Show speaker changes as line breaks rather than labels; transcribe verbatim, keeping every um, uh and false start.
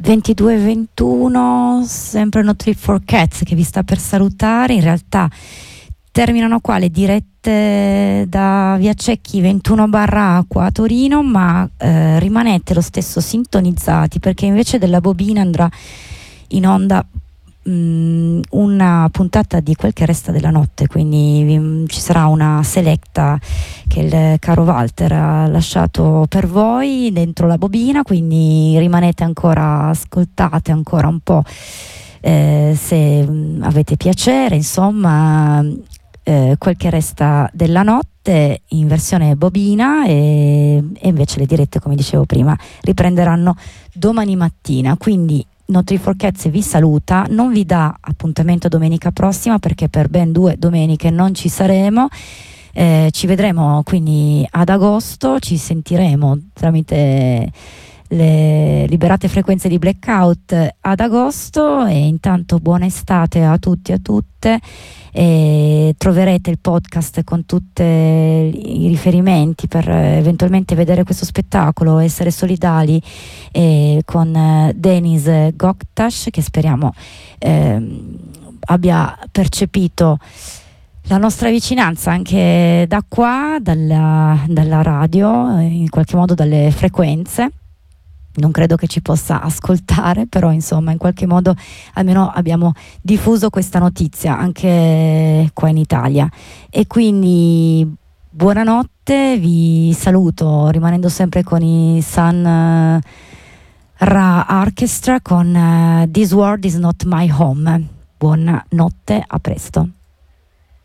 ventidue e ventuno, sempre No Trip for Cats che vi sta per salutare. In realtà terminano qua le dirette da Via Cecchi ventuno barra Acqua a Torino, ma eh, rimanete lo stesso sintonizzati, perché invece della bobina andrà in onda mh, una puntata di Quel che resta della notte, quindi vi, ci sarà una selecta che il caro Walter ha lasciato per voi dentro la bobina, quindi rimanete ancora, ascoltate ancora un po' eh, se mh, avete piacere, insomma. Eh, quel che resta della notte in versione bobina, e, e invece le dirette, come dicevo prima, riprenderanno domani mattina. Quindi No Trip for Cats vi saluta, non vi dà appuntamento domenica prossima perché per ben due domeniche non ci saremo. Eh, ci vedremo quindi ad agosto, ci sentiremo tramite le liberate frequenze di Blackout ad agosto, e intanto buona estate a tutti e a tutte, e troverete il podcast con tutti i riferimenti per eventualmente vedere questo spettacolo, essere solidali eh, con Denis Goktash, che speriamo eh, abbia percepito la nostra vicinanza anche da qua, dalla, dalla radio, in qualche modo dalle frequenze. Non credo che ci possa ascoltare, però insomma in qualche modo almeno abbiamo diffuso questa notizia anche qua in Italia. E quindi buonanotte, vi saluto rimanendo sempre con i Sun Ra Orchestra con uh, This World Is Not My Home. Buonanotte, a presto.